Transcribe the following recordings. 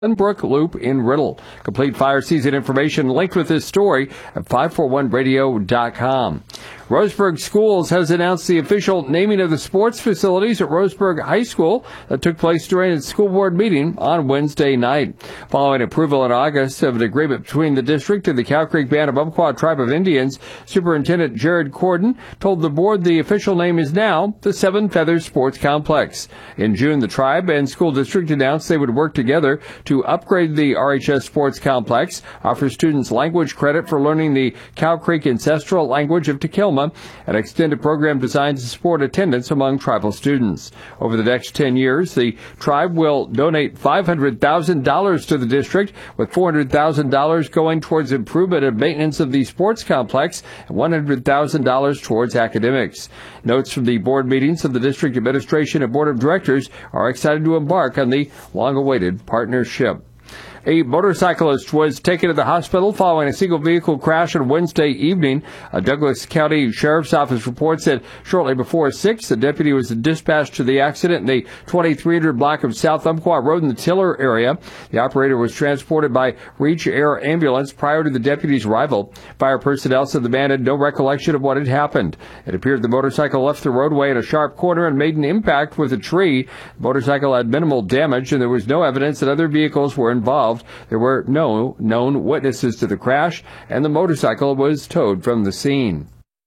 Brook Loop in Riddle. Complete fire season information linked with this story at 541radio.com. Roseburg Schools has announced the official naming of the sports facilities at Roseburg High School that took place during its school board meeting on Wednesday night. Following approval in August of an agreement between the district and the Cow Creek Band of Umpqua Tribe of Indians, Superintendent Jared Corden told the board the official name is now the Seven Feathers Sports Complex. In June, the tribe and school district announced they would work together to upgrade the RHS Sports Complex, offer students language credit for learning the Cow Creek ancestral language of Takelma, an extended program designed to support attendance among tribal students. Over the next 10 years, the tribe will donate $500,000 to the district, with $400,000 going towards improvement and maintenance of the sports complex and $100,000 towards academics. Notes from the board meetings of the district administration and board of directors are excited to embark on the long-awaited partnership. A motorcyclist was taken to the hospital following a single vehicle crash on Wednesday evening. A Douglas County Sheriff's Office report said shortly before 6, the deputy was dispatched to the accident in the 2300 block of South Umpqua Road in the Tiller area. The operator was transported by Reach Air Ambulance prior to the deputy's arrival. Fire personnel said the man had no recollection of what had happened. It appeared the motorcycle left the roadway at a sharp corner and made an impact with a tree. The motorcycle had minimal damage, and there was no evidence that other vehicles were involved. There were no known witnesses to the crash, and the motorcycle was towed from the scene.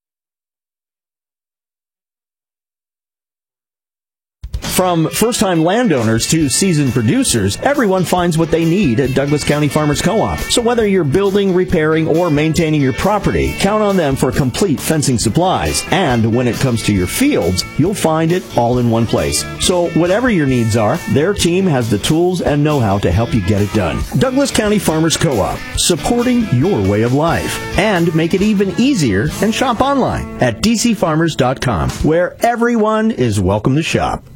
From first-time landowners to seasoned producers, everyone finds what they need at Douglas County Farmers Co-op. So whether you're building, repairing, or maintaining your property, count on them for complete fencing supplies. And when it comes to your fields, you'll find it all in one place. So whatever your needs are, their team has the tools and know-how to help you get it done. Douglas County Farmers Co-op, supporting your way of life. And make it even easier and shop online at dcfarmers.com, where everyone is welcome to shop.